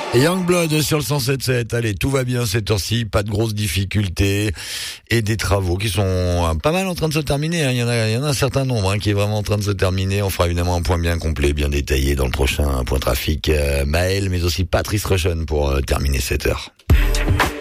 Youngblood sur le 107.7. Allez, tout va bien cette heure-ci, pas de grosses difficultés et des travaux qui sont pas mal en train de se terminer. Il y en a un certain nombre qui est vraiment en train de se terminer. On fera évidemment un point bien complet, bien détaillé dans le prochain point trafic. Maël, mais aussi Patrice Rushen pour terminer cette heure.